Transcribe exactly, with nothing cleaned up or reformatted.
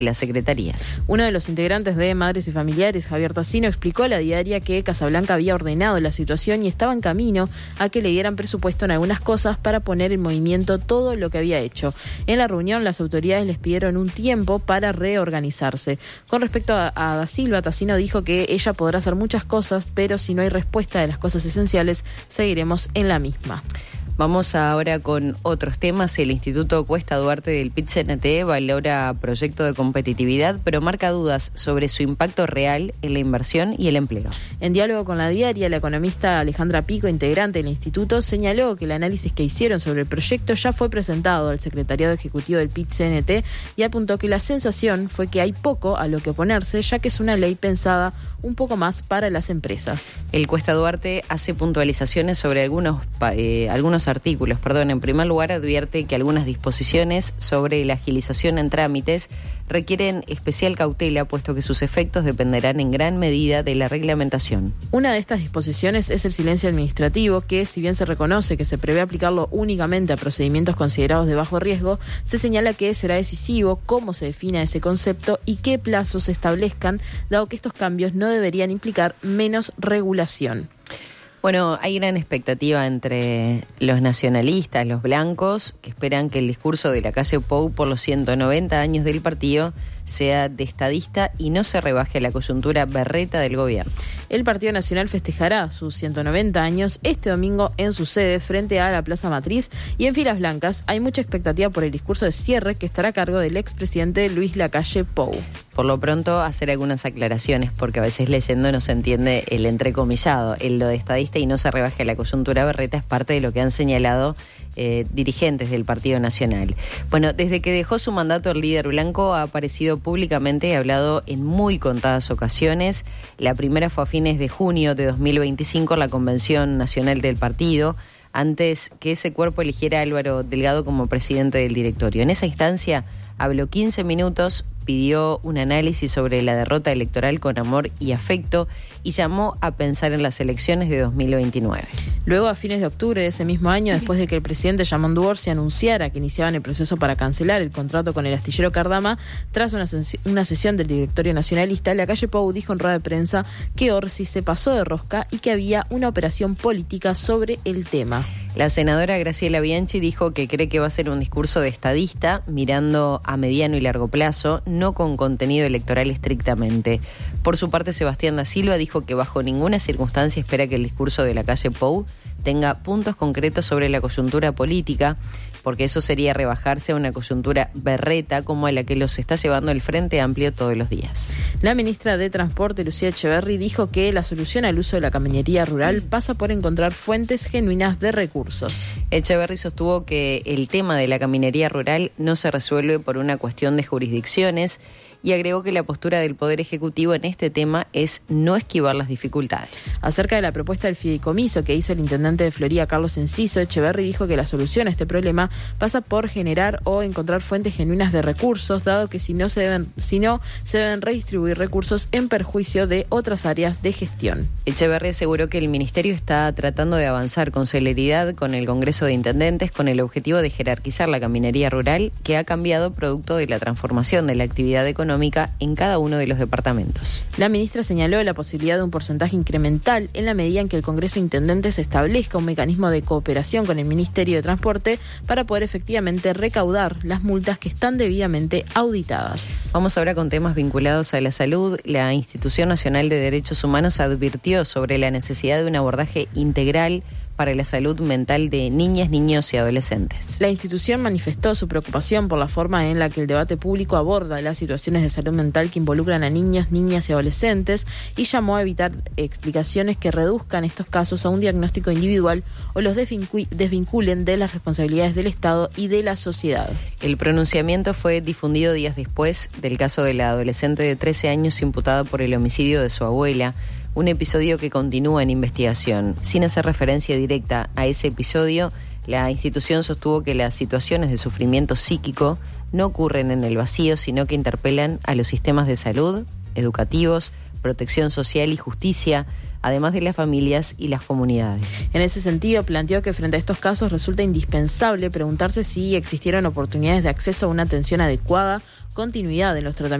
las secretarías. Uno de los integrantes de Madres y Familiares, Javier Tassino, explicó a La Diaria que Casablanca había ordenado la situación y estaba en camino a que le dieran presupuesto en algunas cosas para poner en movimiento todo lo que había hecho. En la reunión, las autoridades les pidieron un tiempo para reorganizarse. Con respecto a, a Da Silva, Tassino dijo que ella podrá hacer muchas cosas, pero si no hay respuesta de las cosas esenciales, seguiremos en la misma. Vamos ahora con otros temas. El Instituto Cuesta Duarte del P I T C N T valora proyecto de competitividad, pero marca dudas sobre su impacto real en la inversión y el empleo. En diálogo con La Diaria, la economista Alejandra Pico, integrante del instituto, señaló que el análisis que hicieron sobre el proyecto ya fue presentado al secretariado ejecutivo del P I T C N T y apuntó que la sensación fue que hay poco a lo que oponerse, ya que es una ley pensada un poco más para las empresas. El Cuesta Duarte hace puntualizaciones sobre algunos, eh, algunos artículos. Perdón, en primer lugar advierte que algunas disposiciones sobre la agilización en trámites requieren especial cautela, puesto que sus efectos dependerán en gran medida de la reglamentación. Una de estas disposiciones es el silencio administrativo, que si bien se reconoce que se prevé aplicarlo únicamente a procedimientos considerados de bajo riesgo, se señala que será decisivo cómo se defina ese concepto y qué plazos se establezcan, dado que estos cambios no deberían implicar menos regulación. Bueno, hay gran expectativa entre los nacionalistas, los blancos, que esperan que el discurso de la calle Pou por los ciento noventa años del partido sea de estadista y no se rebaje a la coyuntura berreta del gobierno. El Partido Nacional festejará sus ciento noventa años este domingo en su sede frente a la Plaza Matriz, y en filas blancas hay mucha expectativa por el discurso de cierre que estará a cargo del expresidente Luis Lacalle Pou. Por lo pronto, hacer algunas aclaraciones, porque a veces leyendo no se entiende el entrecomillado. El lo de estadista y no se rebaje a la coyuntura berreta es parte de lo que han señalado eh, dirigentes del Partido Nacional. Bueno, desde que dejó su mandato el líder blanco ha aparecido públicamente y ha hablado en muy contadas ocasiones. La primera fue a fines de junio de dos mil veinticinco en la Convención Nacional del Partido, antes que ese cuerpo eligiera a Álvaro Delgado como presidente del directorio. En esa instancia habló quince minutos, pidió un análisis sobre la derrota electoral con amor y afecto y llamó a pensar en las elecciones de dos mil veintinueve. Luego, a fines de octubre de ese mismo año, después de que el presidente Yamandu Orsi anunciara que iniciaban el proceso para cancelar el contrato con el astillero Cardama, tras una, ses- una sesión del directorio nacionalista, Lacalle Pou dijo en rueda de prensa que Orsi se pasó de rosca y que había una operación política sobre el tema. La senadora Graciela Bianchi dijo que cree que va a ser un discurso de estadista, mirando a mediano y largo plazo, no con contenido electoral estrictamente. Por su parte, Sebastián Da Silva dijo que bajo ninguna circunstancia espera que el discurso de Lacalle Pou tenga puntos concretos sobre la coyuntura política, porque eso sería rebajarse a una coyuntura berreta como a la que los está llevando el Frente Amplio todos los días. La ministra de Transporte, Lucía Echeverri, dijo que la solución al uso de la camionería rural pasa por encontrar fuentes genuinas de recursos. Echeverri sostuvo que el tema de la caminería rural no se resuelve por una cuestión de jurisdicciones y agregó que la postura del Poder Ejecutivo en este tema es no esquivar las dificultades. Acerca de la propuesta del fideicomiso que hizo el intendente de Florida, Carlos Enciso, Echeverri dijo que la solución a este problema pasa por generar o encontrar fuentes genuinas de recursos, dado que si no se deben, si no, se deben redistribuir recursos en perjuicio de otras áreas de gestión. Echeverri aseguró que el Ministerio está tratando de avanzar con celeridad con el Congreso de Intendentes con el objetivo de jerarquizar la caminería rural, que ha cambiado producto de la transformación de la actividad económica en cada uno de los departamentos. La ministra señaló la posibilidad de un porcentaje incremental en la medida en que el Congreso de Intendentes establezca un mecanismo de cooperación con el Ministerio de Transporte para poder efectivamente recaudar las multas que están debidamente auditadas. Vamos ahora con temas vinculados a la salud. La Institución Nacional de Derechos Humanos advirtió sobre la necesidad de un abordaje integral para la salud mental de niñas, niños y adolescentes. La institución manifestó su preocupación por la forma en la que el debate público aborda las situaciones de salud mental que involucran a niños, niñas y adolescentes y llamó a evitar explicaciones que reduzcan estos casos a un diagnóstico individual o los desvincu- desvinculen de las responsabilidades del Estado y de la sociedad. El pronunciamiento fue difundido días después del caso de la adolescente de trece años imputada por el homicidio de su abuela, un episodio que continúa en investigación. Sin hacer referencia directa a ese episodio, la institución sostuvo que las situaciones de sufrimiento psíquico no ocurren en el vacío, sino que interpelan a los sistemas de salud, educativos, protección social y justicia, además de las familias y las comunidades. En ese sentido, planteó que frente a estos casos resulta indispensable preguntarse si existieron oportunidades de acceso a una atención adecuada continuidad en los tratamientos